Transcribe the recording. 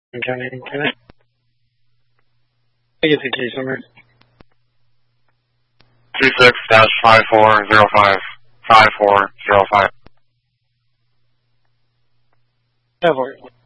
Can I get the case number? 26-5405. 5405. Have